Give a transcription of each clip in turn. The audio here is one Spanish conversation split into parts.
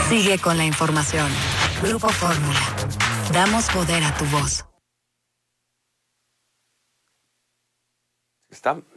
Sigue con la información. Grupo Fórmula. Damos poder a tu voz. ¿Está?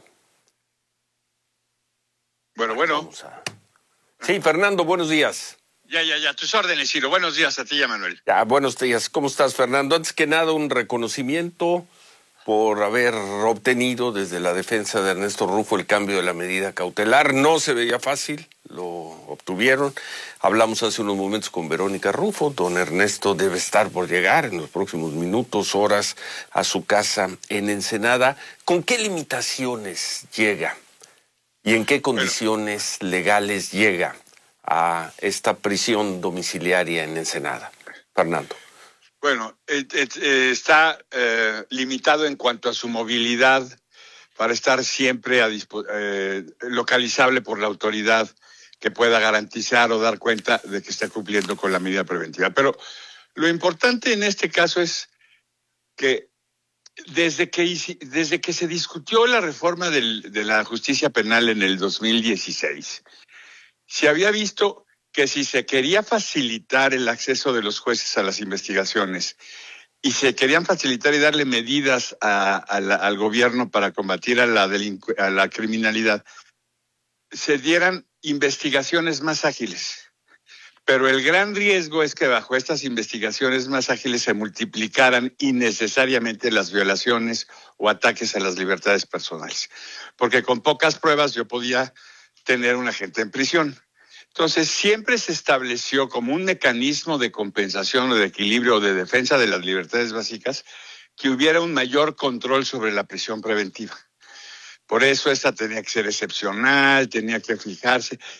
Bueno. Sí, Fernando, buenos días. Ya. Tus órdenes, Ciro. Buenos días a ti y a Manuel. Ya, buenos días. ¿Cómo estás, Fernando? Antes que nada, un reconocimiento por haber obtenido desde la defensa de Ernesto Rufo el cambio de la medida cautelar. No se veía fácil, lo obtuvieron. Hablamos hace unos momentos con Verónica Rufo. Don Ernesto debe estar por llegar en los próximos minutos, horas, a su casa en Ensenada. ¿Con qué limitaciones llega? ¿Y en qué condiciones legales llega a esta prisión domiciliaria en Ensenada? Fernando. Bueno, está limitado en cuanto a su movilidad para estar siempre localizable por la autoridad que pueda garantizar o dar cuenta de que está cumpliendo con la medida preventiva. Pero lo importante en este caso es que desde que se discutió la reforma de la justicia penal en el 2016, se había visto que si se quería facilitar el acceso de los jueces a las investigaciones y se querían facilitar y darle medidas al gobierno para combatir a la criminalidad, se dieran investigaciones más ágiles. Pero el gran riesgo es que bajo estas investigaciones más ágiles se multiplicaran innecesariamente las violaciones o ataques a las libertades personales. Porque con pocas pruebas yo podía tener un agente en prisión. Entonces, siempre se estableció como un mecanismo de compensación o de equilibrio o de defensa de las libertades básicas que hubiera un mayor control sobre la prisión preventiva. Por eso esta tenía que ser excepcional, tenía que fijarse.